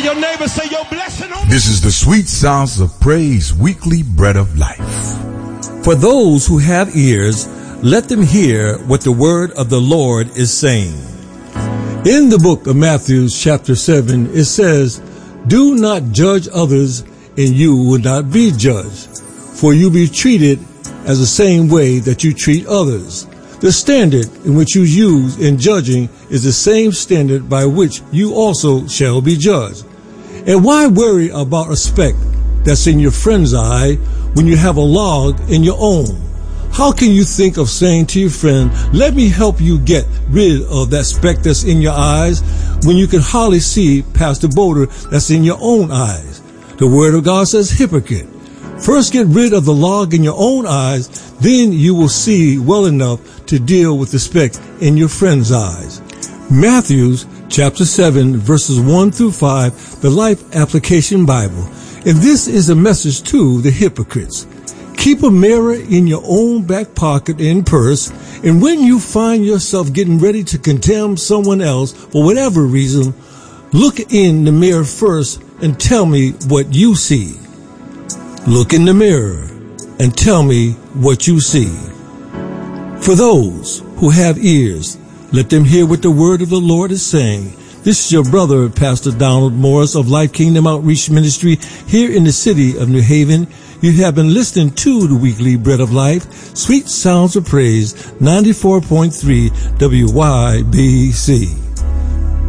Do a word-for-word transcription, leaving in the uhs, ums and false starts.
your neighbor, say your blessing on me. This is the Sweet Sounds of Praise weekly bread of life. For those who have ears, let them hear what the word of the Lord is saying. In the book of Matthew, chapter seven, it says, "Do not judge others, and you will not be judged, for you be treated as the same way that you treat others. The standard in which you use in judging is the same standard by which you also shall be judged. And why worry about a speck that's in your friend's eye when you have a log in your own? How can you think of saying to your friend, 'Let me help you get rid of that speck that's in your eyes,' when you can hardly see past the boulder that's in your own eyes? The word of God says, hypocrite. First get rid of the log in your own eyes, then you will see well enough to deal with the speck in your friend's eyes." Matthew chapter seven, verses one through five, the Life Application Bible. And this is a message to the hypocrites. Keep a mirror in your own back pocket and purse, and when you find yourself getting ready to condemn someone else for whatever reason, look in the mirror first and tell me what you see. Look in the mirror and tell me what you see. For those who have ears, let them hear what the word of the Lord is saying. This is your brother, Pastor Donald Morris of Life Kingdom Outreach Ministry here in the city of New Haven. You have been listening to the weekly Bread of Life, Sweet Sounds of Praise, ninety-four point three W Y B C.